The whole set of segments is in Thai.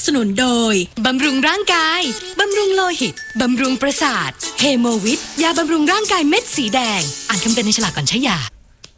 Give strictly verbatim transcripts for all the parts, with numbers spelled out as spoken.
สนุนโดยบำรุงร่างกายบำรุงโลหิตบำรุงประสาทเฮโมวิทยาบำรุงร่างกายเม็ดสีแดงอ่านคำเตือนในฉลากก่อนใช้ยา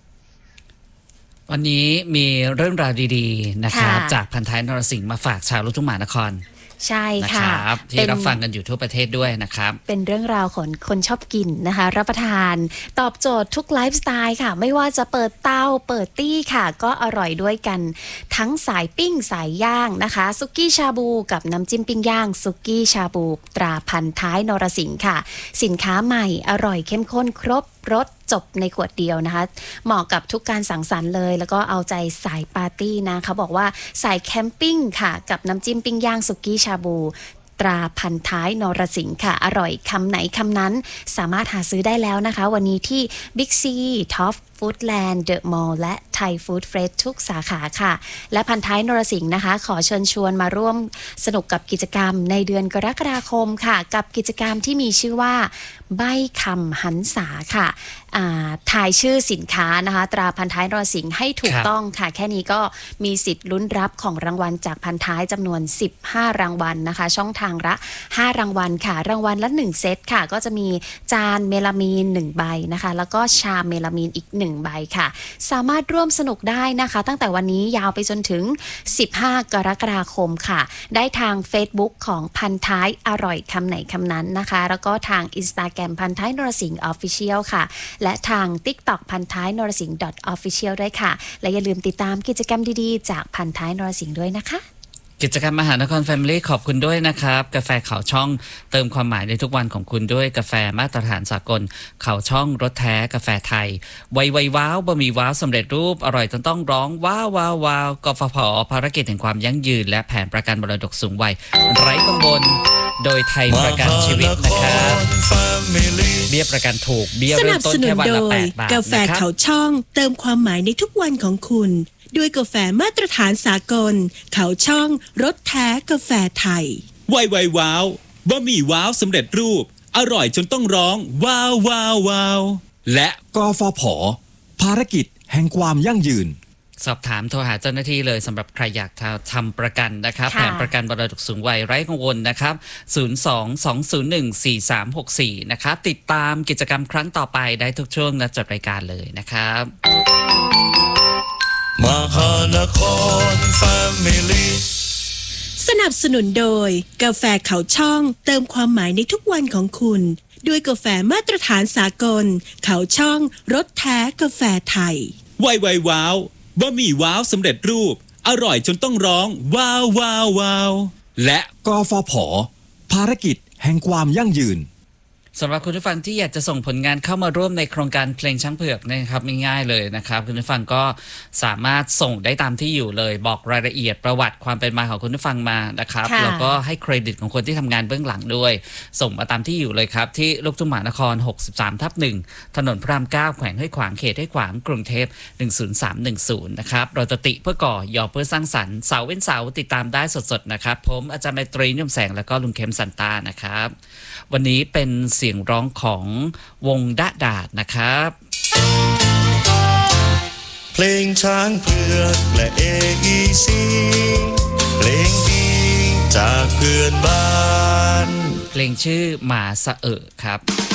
วันนี้มีเรื่องราวดีๆนะครับจากพันท้ายนรสิงห์มาฝากชาวลูกทุ่งมหานครใช่ค่ะที่รับฟังกันอยู่ทั่วประเทศด้วยนะครับเป็นเรื่องราวของคนชอบกินนะคะรับประทานตอบโจทย์ทุกไลฟ์สไตล์ค่ะไม่ว่าจะเปิดเตาเปิดตี้ค่ะก็อร่อยด้วยกันทั้งสายปิ้งสายย่างนะคะซุกี้ชาบูกับน้ำจิ้มปิ้งย่างซุกี้ชาบูตราพันท้ายนรสิงห์ค่ะสินค้าใหม่อร่อยเข้มข้นครบรสจบในขวดเดียวนะคะเหมาะกับทุกการสังสรรค์เลยแล้วก็เอาใจสายปาร์ตี้นะเขาบอกว่าสายแคมปิ้งค่ะกับน้ำจิ้มปิ้งย่างสุกี้ชาบูตราพันท้ายนรสิงห์ค่ะอร่อยคำไหนคำนั้นสามารถหาซื้อได้แล้วนะคะวันนี้ที่ Big C Top Foodland The Mall และ Thai Food Fresh ทุกสาขาค่ะและพันท้ายนรสิงห์นะคะขอเชิญชวนมาร่วมสนุกกับกิจกรรมในเดือนกรกฎาคมค่ะกับกิจกรรมที่มีชื่อว่าใบ้คำหันษาค่ะทายชื่อสินค้านะคะตราพันท้ายนรสิงห์ให้ถูกต้องค่ะแค่นี้ก็มีสิทธิ์ลุ้นรับของรางวัลจากพันท้ายจำนวนสิบห้ารางวัลนะคะช่องทางละห้ารางวัลค่ะรางวัลละหนึ่งเซตค่ะก็จะมีจานเมลามีนหนึ่งใบนะคะแล้วก็ชามเมลามีนอีกหนึ่งใบค่ะสามารถร่วมสนุกได้นะคะตั้งแต่วันนี้ยาวไปจนถึงสิบห้ากรกฎาคมค่ะได้ทาง Facebook ของพันท้ายอร่อยคำไหนคำนั้นนะคะแล้วก็ทาง Instagram พันท้ายนรสิงห์ Official ค่ะและทาง TikTok พันท้ายนรสิงห์ .official ด้วยค่ะและอย่าลืมติดตามกิจกรรมดีๆจากพันท้ายนรสิงห์ด้วยนะคะกิจกรรมมหานครแฟมิลี่ขอบคุณด้วยนะครับกาแฟเขาช่องเติมความหมายในทุกวันของคุณด้วยกาแฟมาตรฐานสากลเขาช่องรสแท้กาแฟไทยไวไวว้าวบะหมี่ว้าวสำเร็จรูปอร่อยจนต้องร้องว้าวว้าวว้าวกฟผภารกิจแห่งความยั่งยืนและแผนประกันมรดกสูงวัยไร้กังวลโดยไทยประกันชีวิตนะครับเบี้ยประกันถูกเบี้ยเริ่มต้นแค่วันละแปดบาทกาแฟเขาช่องเติมความหมายในทุกวันของคุณด้วยกาแฟมาตรฐานสากลเขาช่องรสแท้กาแฟไทยไวไวว้าวบะหมี่ว้าวสำเร็จรูปอร่อยจนต้องร้องว้าวว้าวว้าวและกฟผภารกิจแห่งความยั่งยืนสอบถามโทรหาเจ้าหน้าที่เลยสำหรับใครอยากทำประกันนะครับแผนประกันมรดกสูงวัยไร้กังวลนะครับศูนย์ สอง สอง ศูนย์ หนึ่ง สี่ สาม หก สี่นะครับติดตามกิจกรรมครั้งต่อไปได้ทุกช่วงและจดรายการเลยนะครับมหานครแฟมิลี่สนับสนุนโดยกาแฟเขาช่องเติมความหมายในทุกวันของคุณด้วยกาแฟมาตรฐานสากลเขาช่องรสแท้กาแฟไทยไวไวว้าวบะหมี่ว้าวสำเร็จรูปอร่อยจนต้องร้องว้าวว้าวว้าวและกฟผภารกิจแห่งความยั่งยืนสำหรับคุณผู้ฟังที่อยากจะส่งผลงานเข้ามาร่วมในโครงการเพลงช้างเผือกนะครับง่ายๆเลยนะครับคุณผู้ฟังก็สามารถส่งได้ตามที่อยู่เลยบอกรายละเอียดประวัติความเป็นมาของคุณผู้ฟังมานะครับแล้วก็ให้เครดิตของคนที่ทำงานเบื้องหลังด้วยส่งมาตามที่อยู่เลยครับที่ลูกทุ่งมหานคร หกสิบสามทับหนึ่ง ถนนพระรามเก้าแขวงห้วยขวางเขตห้วยขวางกรุงเทพหนึ่งศูนย์สามหนึ่งศูนย์นะครับเราจะติเพื่อก่อยอเพื่อสร้างสรรค์เสาร์เว้นเสาร์ติดตามได้สดๆนะครับผมอาจารย์ไมตรีนุ่มแสงแล้วก็ลุงเข้มสันตานะครับวันนี้เป็นเสียงร้องของวงดะดาดนะครับเพลงช้างเผือกและ เอ อี ซี เพลงดีจากเพื่อนบ้านเพลงชื่อหมาสะเอะครับ